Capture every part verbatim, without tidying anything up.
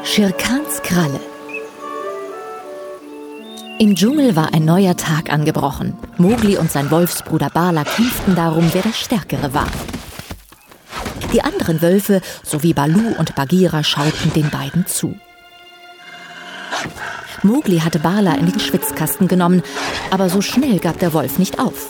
Shere Khans Kralle. Im Dschungel war ein neuer Tag angebrochen. Mowgli und sein Wolfsbruder Bala kämpften darum, wer der Stärkere war. Die anderen Wölfe sowie Baloo und Bagheera schauten den beiden zu. Mowgli hatte Bala in den Schwitzkasten genommen, aber so schnell gab der Wolf nicht auf.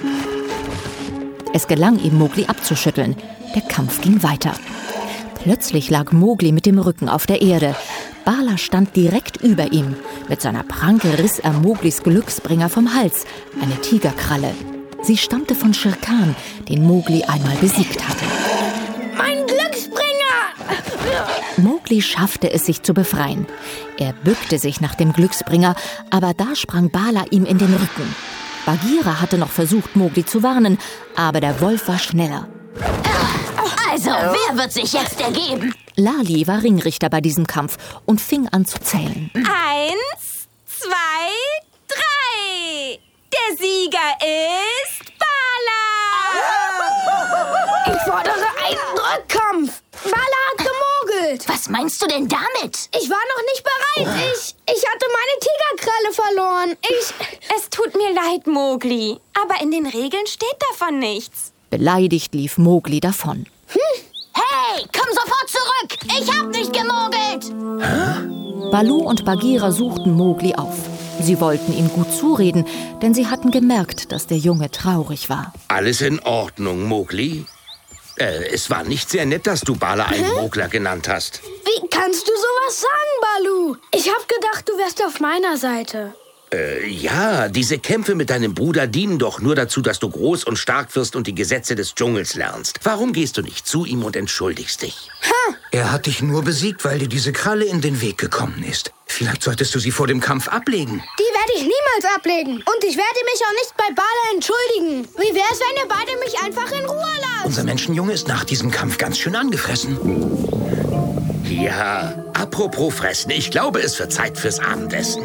Es gelang ihm, Mowgli abzuschütteln. Der Kampf ging weiter. Plötzlich lag Mowgli mit dem Rücken auf der Erde. Bala stand direkt über ihm. Mit seiner Pranke riss er Mowglis Glücksbringer vom Hals, eine Tigerkralle. Sie stammte von Shere Khan, den Mowgli einmal besiegt hatte. Mein Glücksbringer! Mowgli schaffte es, sich zu befreien. Er bückte sich nach dem Glücksbringer, aber da sprang Bala ihm in den Rücken. Bagheera hatte noch versucht, Mowgli zu warnen, aber der Wolf war schneller. Also, wer wird sich jetzt ergeben? Lali war Ringrichter bei diesem Kampf und fing an zu zählen. Eins, zwei, drei. Der Sieger ist Bala. Ich fordere einen Rückkampf. Bala hat gemogelt. Was meinst du denn damit? Ich war noch nicht bereit. Ich, ich hatte meine Tigerkralle verloren. Ich... Es tut mir leid, Mowgli, aber in den Regeln steht davon nichts. Beleidigt lief Mowgli davon. Hm. Hey, komm sofort zurück! Ich hab nicht gemogelt! Hä? Baloo und Bagheera suchten Mowgli auf. Sie wollten ihm gut zureden, denn sie hatten gemerkt, dass der Junge traurig war. Alles in Ordnung, Mowgli? Äh, es war nicht sehr nett, dass du Bala einen Hä? Mogler genannt hast. Wie kannst du sowas sagen, Baloo? Ich hab gedacht, du wärst auf meiner Seite. Äh, ja, diese Kämpfe mit deinem Bruder dienen doch nur dazu, dass du groß und stark wirst und die Gesetze des Dschungels lernst. Warum gehst du nicht zu ihm und entschuldigst dich? Ha! Er hat dich nur besiegt, weil dir diese Kralle in den Weg gekommen ist. Vielleicht solltest du sie vor dem Kampf ablegen. Die werde ich niemals ablegen. Und ich werde mich auch nicht bei Bala entschuldigen. Wie wär's, wenn ihr beide mich einfach in Ruhe lasst? Unser Menschenjunge ist nach diesem Kampf ganz schön angefressen. Ja, apropos Fressen. Ich glaube, es wird Zeit fürs Abendessen.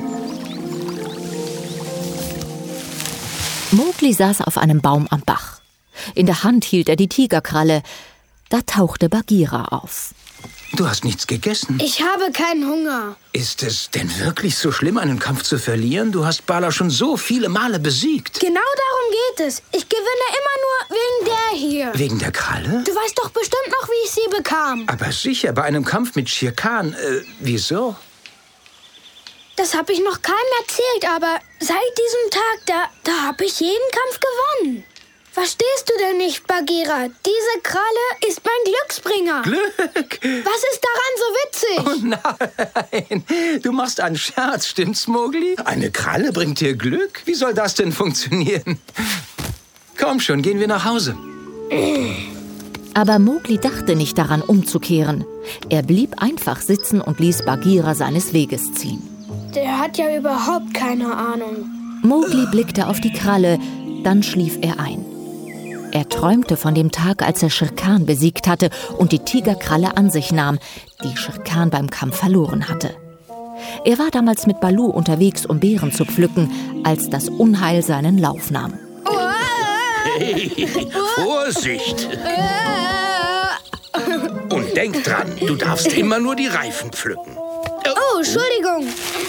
Mowgli saß auf einem Baum am Bach. In der Hand hielt er die Tigerkralle. Da tauchte Bagheera auf. Du hast nichts gegessen. Ich habe keinen Hunger. Ist es denn wirklich so schlimm, einen Kampf zu verlieren? Du hast Bala schon so viele Male besiegt. Genau darum geht es. Ich gewinne immer nur wegen der hier. Wegen der Kralle? Du weißt doch bestimmt noch, wie ich sie bekam. Aber sicher, bei einem Kampf mit Shere Khan. Äh, wieso? Das habe ich noch keinem erzählt, aber seit diesem Tag, da, da habe ich jeden Kampf gewonnen. Verstehst du denn nicht, Bagheera? Diese Kralle ist mein Glücksbringer. Glück? Was ist daran so witzig? Oh nein, du machst einen Scherz, stimmt's, Mowgli? Eine Kralle bringt dir Glück? Wie soll das denn funktionieren? Komm schon, gehen wir nach Hause. Aber Mowgli dachte nicht daran, umzukehren. Er blieb einfach sitzen und ließ Bagheera seines Weges ziehen. Der hat ja überhaupt keine Ahnung. Mowgli blickte auf die Kralle, dann schlief er ein. Er träumte von dem Tag, als er Shere Khan besiegt hatte und die Tigerkralle an sich nahm, die Shere Khan beim Kampf verloren hatte. Er war damals mit Baloo unterwegs, um Beeren zu pflücken, als das Unheil seinen Lauf nahm. Hey, Vorsicht! Und denk dran, du darfst immer nur die Reifen pflücken. Oh, Entschuldigung.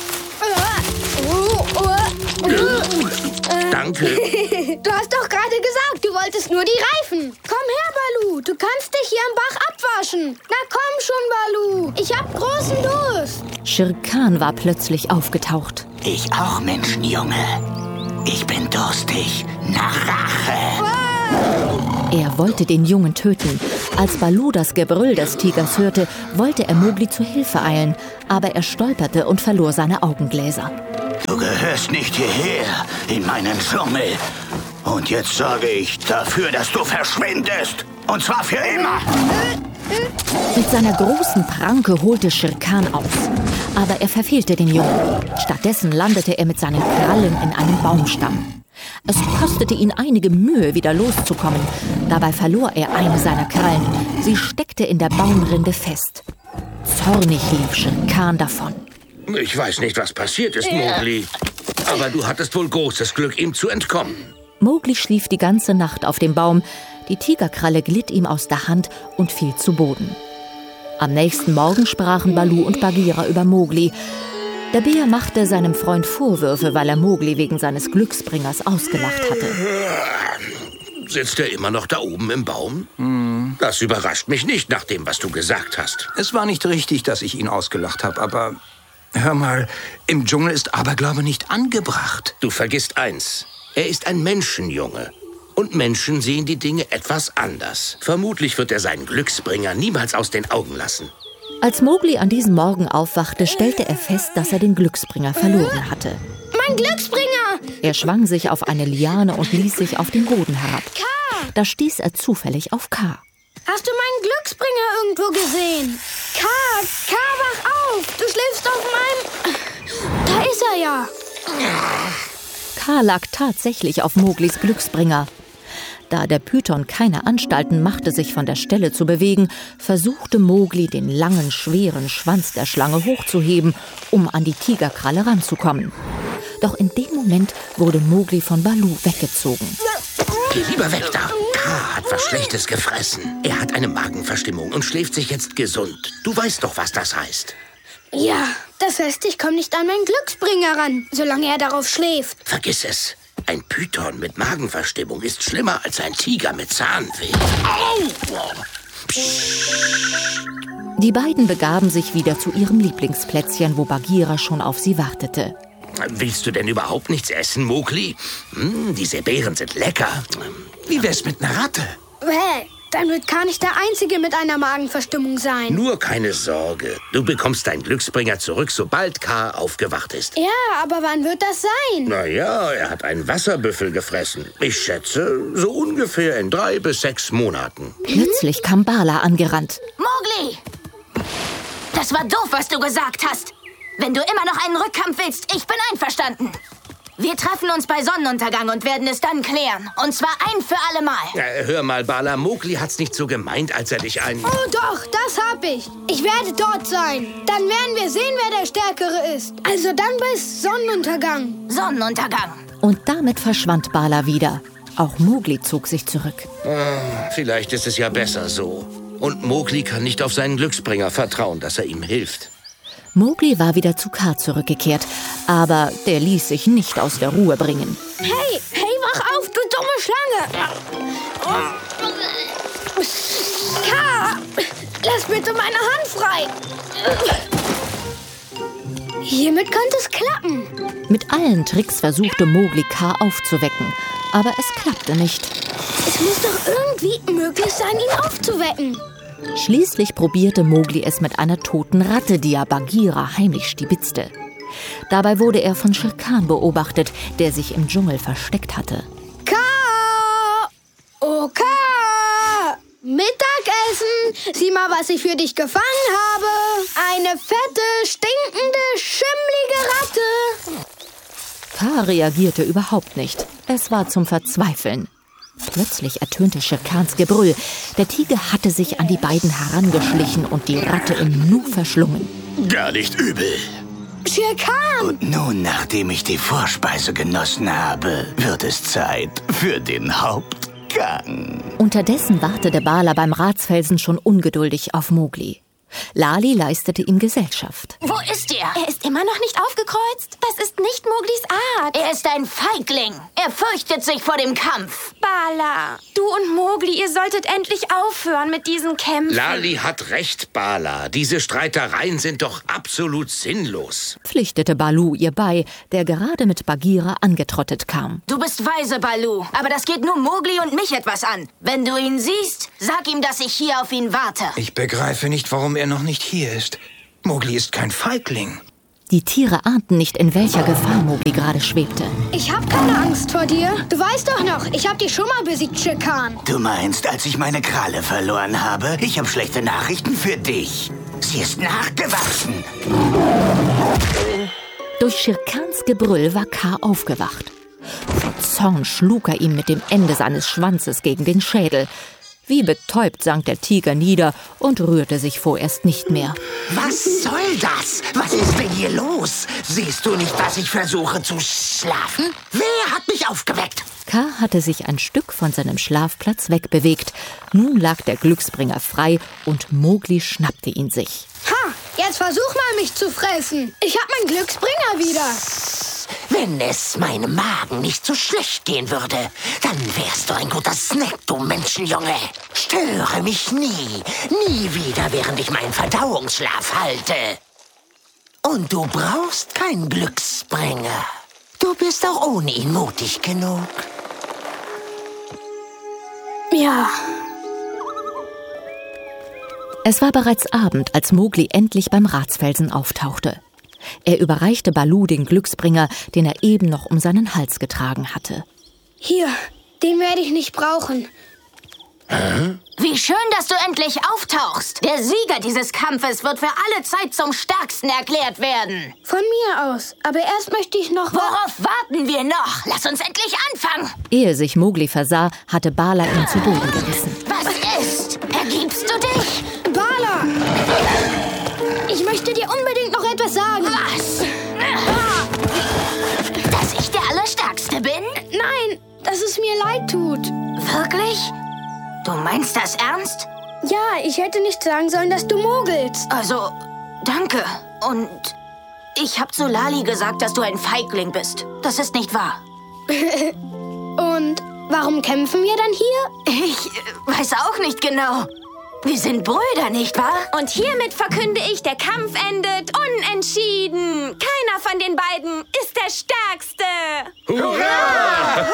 Danke. Du hast doch gerade gesagt, du wolltest nur die Reifen. Komm her, Baloo. Du kannst dich hier am Bach abwaschen. Na komm schon, Baloo. Ich hab großen Durst. Shere Khan war plötzlich aufgetaucht. Ich auch, Menschenjunge. Ich bin durstig nach Rache. Er wollte den Jungen töten. Als Baloo das Gebrüll des Tigers hörte, wollte er Mowgli zu Hilfe eilen, aber er stolperte und verlor seine Augengläser. Du gehörst nicht hierher, in meinen Dschungel. Und jetzt sorge ich dafür, dass du verschwindest. Und zwar für immer. Mit seiner großen Pranke holte Shere Khan aus. Aber er verfehlte den Jungen. Stattdessen landete er mit seinen Krallen in einem Baumstamm. Es kostete ihn einige Mühe, wieder loszukommen. Dabei verlor er eine seiner Krallen. Sie steckte in der Baumrinde fest. Zornig lief Shere Khan davon. Ich weiß nicht, was passiert ist, Mowgli. Aber du hattest wohl großes Glück, ihm zu entkommen. Mowgli schlief die ganze Nacht auf dem Baum. Die Tigerkralle glitt ihm aus der Hand und fiel zu Boden. Am nächsten Morgen sprachen Baloo und Bagheera über Mowgli. Der Bär machte seinem Freund Vorwürfe, weil er Mowgli wegen seines Glücksbringers ausgelacht hatte. Sitzt er immer noch da oben im Baum? Hm. Das überrascht mich nicht nach dem, was du gesagt hast. Es war nicht richtig, dass ich ihn ausgelacht habe, aber hör mal, im Dschungel ist Aberglaube nicht angebracht. Du vergisst eins. Er ist ein Menschenjunge. Und Menschen sehen die Dinge etwas anders. Vermutlich wird er seinen Glücksbringer niemals aus den Augen lassen. Als Mowgli an diesem Morgen aufwachte, stellte er fest, dass er den Glücksbringer verloren hatte. Mein Glücksbringer! Er schwang sich auf eine Liane und ließ sich auf den Boden herab. K! Da stieß er zufällig auf K. Hast du meinen Glücksbringer irgendwo gesehen? K! K, wach auf! Du schläfst auf meinem... Da ist er ja! K lag tatsächlich auf Mowglis Glücksbringer. Da der Python keine Anstalten machte, sich von der Stelle zu bewegen, versuchte Mowgli, den langen, schweren Schwanz der Schlange hochzuheben, um an die Tigerkralle ranzukommen. Doch in dem Moment wurde Mowgli von Baloo weggezogen. Geh lieber weg da. K hat was Schlechtes gefressen. Er hat eine Magenverstimmung und schläft sich jetzt gesund. Du weißt doch, was das heißt. Ja, das heißt, ich komme nicht an meinen Glücksbringer ran, solange er darauf schläft. Vergiss es. Ein Python mit Magenverstimmung ist schlimmer als ein Tiger mit Zahnweh. Au! Die beiden begaben sich wieder zu ihrem Lieblingsplätzchen, wo Bagheera schon auf sie wartete. Willst du denn überhaupt nichts essen, Mowgli? Hm, diese Beeren sind lecker. Wie wär's mit einer Ratte? Hey, dann wird K nicht der Einzige mit einer Magenverstimmung sein. Nur keine Sorge. Du bekommst deinen Glücksbringer zurück, sobald K aufgewacht ist. Ja, aber wann wird das sein? Naja, er hat einen Wasserbüffel gefressen. Ich schätze, so ungefähr in drei bis sechs Monaten. Plötzlich kam Bala angerannt. Mowgli! Das war doof, was du gesagt hast. Wenn du immer noch einen Rückkampf willst, ich bin einverstanden. Wir treffen uns bei Sonnenuntergang und werden es dann klären. Und zwar ein für alle Mal. Ja, hör mal, Bala, Mowgli hat's nicht so gemeint, als er dich ein... Oh doch, das hab ich. Ich werde dort sein. Dann werden wir sehen, wer der Stärkere ist. Also dann bis Sonnenuntergang. Sonnenuntergang. Und damit verschwand Bala wieder. Auch Mowgli zog sich zurück. Ah, vielleicht ist es ja besser so. Und Mowgli kann nicht auf seinen Glücksbringer vertrauen, dass er ihm hilft. Mowgli war wieder zu K zurückgekehrt, aber der ließ sich nicht aus der Ruhe bringen. Hey, hey, wach auf, du dumme Schlange! K, lass bitte meine Hand frei! Hiermit könnte es klappen. Mit allen Tricks versuchte Mowgli K aufzuwecken, aber es klappte nicht. Es muss doch irgendwie möglich sein, ihn aufzuwecken. Schließlich probierte Mowgli es mit einer toten Ratte, die er Bagheera heimlich stibitzte. Dabei wurde er von Shere Khan beobachtet, der sich im Dschungel versteckt hatte. K! Oh, K! Mittagessen! Sieh mal, was ich für dich gefangen habe! Eine fette, stinkende, schimmlige Ratte! K reagierte überhaupt nicht. Es war zum Verzweifeln. Plötzlich ertönte Shere Khans Gebrüll. Der Tiger hatte sich an die beiden herangeschlichen und die Ratte im Nu verschlungen. Gar nicht übel. Shere Khan! Und nun, nachdem ich die Vorspeise genossen habe, wird es Zeit für den Hauptgang. Unterdessen wartete Bala beim Ratsfelsen schon ungeduldig auf Mowgli. Lali leistete ihm Gesellschaft. Wo ist er? Er ist immer noch nicht aufgekreuzt. Das ist nicht Mowglis Art. Er ist ein Feigling. Er fürchtet sich vor dem Kampf. Bala, du und Mowgli, ihr solltet endlich aufhören mit diesen Kämpfen. Lali hat recht, Bala. Diese Streitereien sind doch absolut sinnlos. Pflichtete Baloo ihr bei, der gerade mit Bagheera angetrottet kam. Du bist weise, Baloo. Aber das geht nur Mowgli und mich etwas an. Wenn du ihn siehst, sag ihm, dass ich hier auf ihn warte. Ich begreife nicht, warum er noch nicht hier ist. Mowgli ist kein Feigling. Die Tiere ahnten nicht, in welcher Gefahr Mowgli gerade schwebte. Ich hab keine Angst vor dir. Du weißt doch noch, ich hab dich schon mal besiegt, Shere Khan. Du meinst, als ich meine Kralle verloren habe? Ich habe schlechte Nachrichten für dich. Sie ist nachgewachsen. Durch Shere Khans Gebrüll war K aufgewacht. Vor Zorn schlug er ihm mit dem Ende seines Schwanzes gegen den Schädel. Wie betäubt sank der Tiger nieder und rührte sich vorerst nicht mehr. Was soll das? Was ist denn hier los? Siehst du nicht, dass ich versuche zu schlafen? Wer hat mich aufgeweckt? K. hatte sich ein Stück von seinem Schlafplatz wegbewegt. Nun lag der Glücksbringer frei und Mowgli schnappte ihn sich. Ha, jetzt versuch mal, mich zu fressen. Ich hab meinen Glücksbringer wieder. Wenn es meinem Magen nicht so schlecht gehen würde, dann wärst du ein guter Snack, du Menschenjunge. Störe mich nie, nie wieder, während ich meinen Verdauungsschlaf halte. Und du brauchst keinen Glücksbringer. Du bist auch ohne ihn mutig genug. Ja. Es war bereits Abend, als Mowgli endlich beim Ratsfelsen auftauchte. Er überreichte Baloo den Glücksbringer, den er eben noch um seinen Hals getragen hatte. Hier, den werde ich nicht brauchen. Hä? Wie schön, dass du endlich auftauchst. Der Sieger dieses Kampfes wird für alle Zeit zum Stärksten erklärt werden. Von mir aus. Aber erst möchte ich noch... Worauf warten wir noch? Lass uns endlich anfangen. Ehe sich Mowgli versah, hatte Bala ihn zu Boden gerissen. Was ist? Ergibst du dich? Bala! Ich möchte dir unbedingt noch etwas sagen. Was? Dass ich der Allerstärkste bin? Nein, dass es mir leid tut. Wirklich? Du meinst das ernst? Ja, ich hätte nicht sagen sollen, dass du mogelst. Also, danke. Und ich hab zu Lali gesagt, dass du ein Feigling bist. Das ist nicht wahr. Und warum kämpfen wir dann hier? Ich äh, weiß auch nicht genau. Wir sind Brüder, nicht wahr? Und hiermit verkünde ich, der Kampf endet unentschieden. Keiner von den beiden ist der Stärkste. Hurra!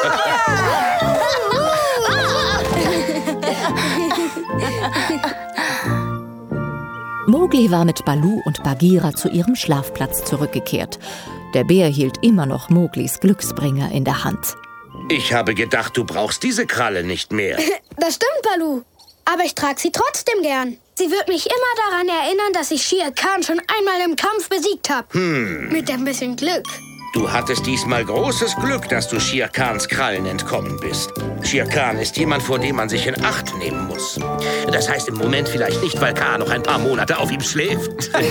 Mowgli war mit Baloo und Bagheera zu ihrem Schlafplatz zurückgekehrt. Der Bär hielt immer noch Mowglis Glücksbringer in der Hand. Ich habe gedacht, du brauchst diese Kralle nicht mehr. Das stimmt, Baloo. Aber ich trage sie trotzdem gern. Sie wird mich immer daran erinnern, dass ich Shere Khan schon einmal im Kampf besiegt habe. Hm. Mit ein bisschen Glück. Du hattest diesmal großes Glück, dass du Shere Khans Krallen entkommen bist. Shere Khan ist jemand, vor dem man sich in Acht nehmen muss. Das heißt im Moment vielleicht nicht, weil Khan noch ein paar Monate auf ihm schläft.